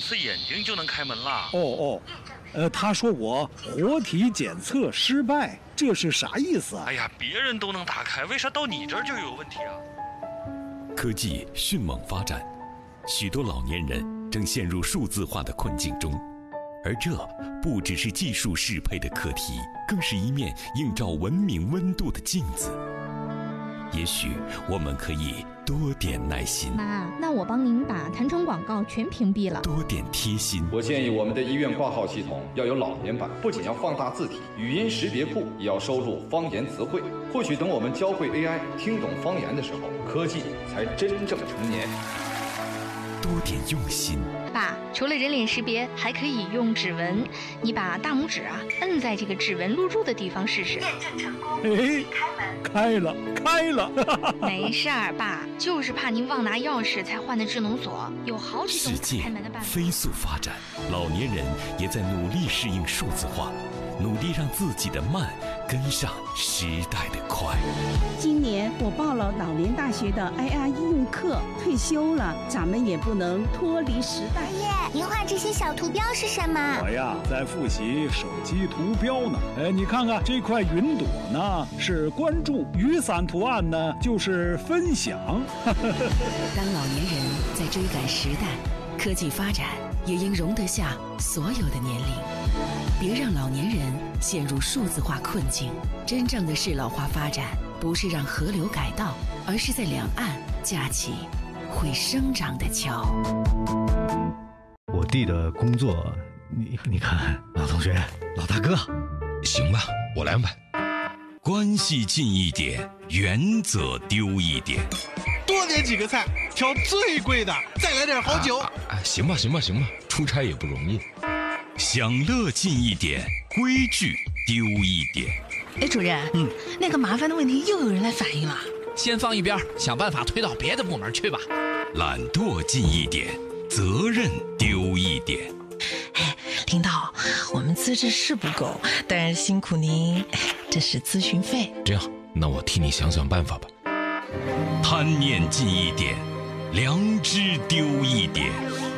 次眼睛就能开门啦。 他说我活体检测失败，这是啥意思啊？ 哎呀，别人都能打开，为啥到你这儿就有问题啊？ 科技迅猛发展，许多老年人正陷入数字化的困境中，而这不只是技术适配的课题，更是一面映照文明温度的镜子。也许我们可以多点耐心。 妈，那我帮您把弹窗广告全屏蔽了。 多点贴心。 我建议我们的医院挂号系统要有老年版，不仅要放大字体，语音识别库也要收录方言词汇。或许等我们教会 AI 听懂方言的时候，科技才真正成年。 多点用心。 爸，除了人脸识别，还可以用指纹。你把大拇指摁在这个指纹录入的地方试试。 验证成功， 开了。 没事儿，爸，就是怕您忘拿钥匙才换的智能锁，有好几种开门的办法。 世界飞速发展，老年人也在努力适应数字化，努力让自己的慢跟上时代的快。 今年我报了老年大学的 AI 应用课，退休了，咱们也不能脱离时代。 爷爷，您画这些小图标是什么？ 我呀，在复习手机图标呢。你看看这块云朵呢，是关注；雨伞图案呢，就是分享。 当老年人在追赶时代，科技发展也应容得下所有的年龄。别让老年人陷入数字化困境。真正的适老化发展，不是让河流改道，而是在两岸架起会生长的桥。 我弟的工作，你看，老同学，老大哥， 行吧，我来吧。关系近一点，原则丢一点。 多点几个菜，挑最贵的，再来点好酒。 行吧，出差也不容易。享乐近一点，规矩丢一点。 哎，主任，那个麻烦的问题又有人来反映了， 先放一边，想办法推到别的部门去吧。 懒惰近一点，责任丢一点。 哎，领导，我们资质是不够，但是辛苦您，这是咨询费。 这样，那我替你想想办法吧。贪念近一点，良知丢一点。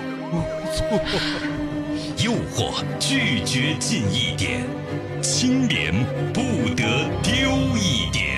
诱惑拒绝近一点，清廉不得丢一点。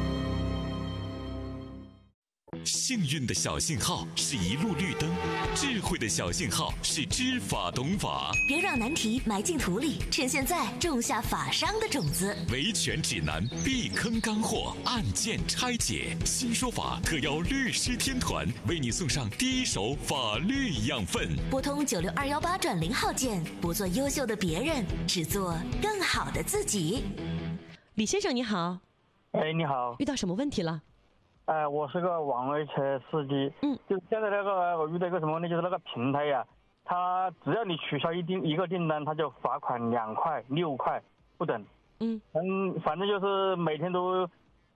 幸运的小信号是一路绿灯，智慧的小信号是知法懂法。 别让难题埋进土里，趁现在种下法商的种子。 维权指南，避坑干货，案件拆解，新说法特邀律师天团为你送上第一手法律养分。 拨通96218+0号键，不做优秀的别人，只做更好的自己。 李先生你好。 你好。 遇到什么问题了？ 我是个网约车司机，就现在我遇到一个什么问题，就是那个平台呀，他只要你取消一个订单，他就罚款2块、6块不等，反正就是每天都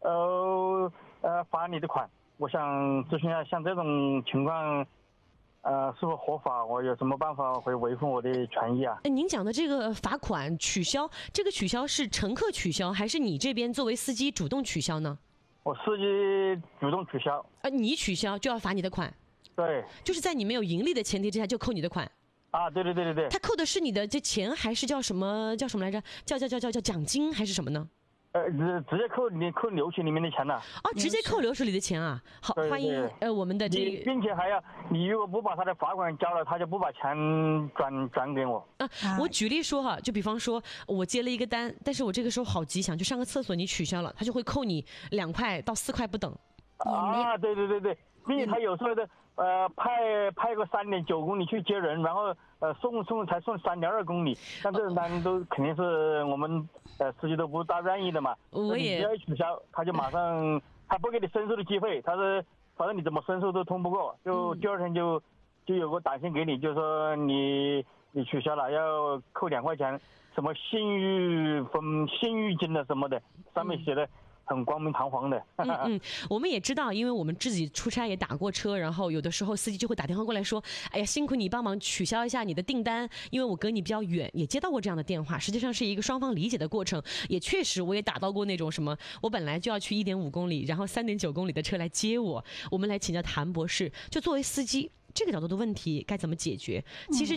罚你的款。我想咨询一下，像这种情况，是否合法？我有什么办法会维护我的权益啊？ 您讲的这个罚款取消，这个取消是乘客取消，还是你这边作为司机主动取消呢？ 我司机主动取消。 你取消就要罚你的款？ 对，就是在你没有盈利的前提之下就扣你的款。 对。 他扣的是你的这钱，还是叫什么来着？叫奖金还是什么呢？ 直接扣流水里面的钱了。 直接扣流水里的钱啊！好，欢迎我们的这个， 并且还要你如果不把他的罚款交了，他就不把钱转给我。 我举例说哈，就比方说我接了一个单，但是我这个时候好急，想去上个厕所，你取消了，他就会扣你2块到4块不等。 对，并且他有时候的派个3.9公里去接人，然后送才送3.2公里，但这种单都肯定是我们司机都不大愿意的嘛。你只要取消，他就马上他不给你申诉的机会，他是反正你怎么申诉都通不过，就第二天就有个短信给你，就说你取消了要扣2块钱，什么信誉金的什么的，上面写的很光明堂皇的。 我们也知道，因为我们自己出差也打过车，然后有的时候司机就会打电话过来说，哎呀，辛苦你帮忙取消一下你的订单，因为我隔你比较远，也接到过这样的电话。实际上是一个双方理解的过程，也确实我也打到过那种什么，我本来就要去1.5公里，然后3.9公里的车来接我。我们来请教谭博士，就作为司机这个角度的问题该怎么解决？其实